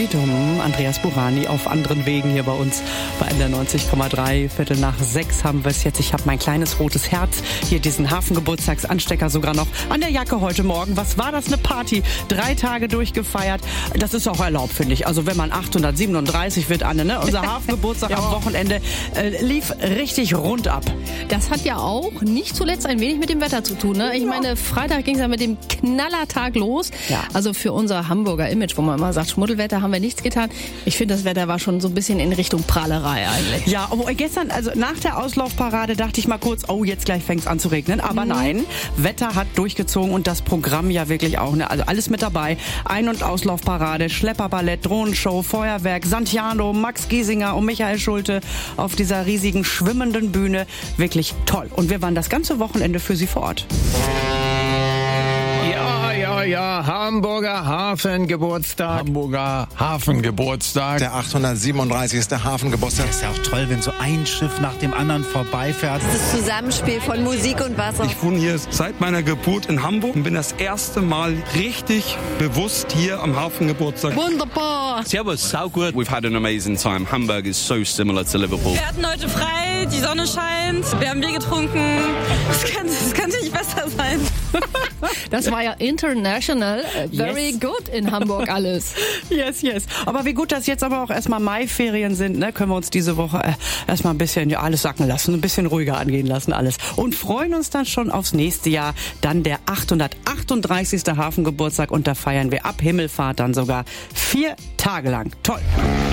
Freedom, Andreas Burani auf anderen Wegen hier bei uns bei NDR 90,3. 5:45 haben wir es jetzt. Ich habe mein kleines rotes Herz, hier diesen Hafengeburtstagsanstecker sogar noch an der Jacke heute Morgen. Was war das, eine Party? 3 Tage durchgefeiert. Das ist auch erlaubt, finde ich. Also wenn man 837 wird, Anne, ne? Unser Hafengeburtstag am Wochenende lief richtig rund ab. Das hat ja auch nicht zuletzt ein wenig mit dem Wetter zu tun, ne? Ich meine, Freitag ging es ja mit dem Knallertag los. Ja. Also für unser Hamburger Image, wo man immer sagt, Schmuddelwetter, haben wir nichts getan. Ich finde, das Wetter war schon so ein bisschen in Richtung Prahlerei eigentlich. Ja, aber gestern, also nach der Auslaufparade dachte ich mal kurz, oh, jetzt gleich fängt es an zu regnen. Aber nein, Wetter hat durchgezogen und das Programm ja wirklich auch. Ne? Also alles mit dabei. Ein- und Auslaufparade, Schlepperballett, Drohnenshow, Feuerwerk, Santiano, Max Giesinger und Michael Schulte auf dieser riesigen schwimmenden Bühne. Wirklich toll. Und wir waren das ganze Wochenende für Sie vor Ort. Ja, Hamburger Hafengeburtstag. Hamburger Hafengeburtstag. Der 837. Hafengeburtstag. Ist ja auch toll, wenn so ein Schiff nach dem anderen vorbeifährt. Das Zusammenspiel von Musik und Wasser. Ich wohne hier seit meiner Geburt in Hamburg und bin das erste Mal richtig bewusst hier am Hafengeburtstag. Wunderbar! Servus, so gut. We've had an amazing time. Hamburg is so similar to Liverpool. Wir hatten heute frei, die Sonne scheint, wir haben Bier getrunken. Das kann nicht besser sein. Das war ja international, very good in Hamburg alles. Yes. Aber wie gut, dass jetzt aber auch erstmal Maiferien sind, ne? Können wir uns diese Woche erstmal ein bisschen alles sacken lassen, ein bisschen ruhiger angehen lassen alles. Und freuen uns dann schon aufs nächste Jahr, dann der 838. Hafengeburtstag und da feiern wir ab Himmelfahrt dann sogar 4 Tage lang. Toll!